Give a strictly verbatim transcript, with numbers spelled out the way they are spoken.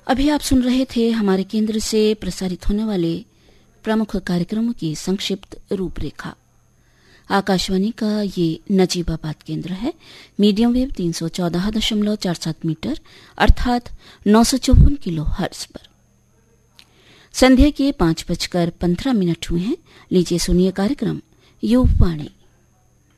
अभी आप सुन रहे थे हमारे केंद्र से प्रसारित होने वाले प्रमुख कार्यक्रमों की संक्षिप्त रूपरेखा। आकाशवाणी का ये नजीबाबाद केंद्र है। मीडियम वेव तीन सौ चौदह दशमलव चार सात मीटर अर्थात नौ सौ चौवन किलो हर्ट्ज पर। संध्या के पांच बजकर पंद्रह मिनट हुए हैं। लीजिए सुनिए कार्यक्रम युववाणी।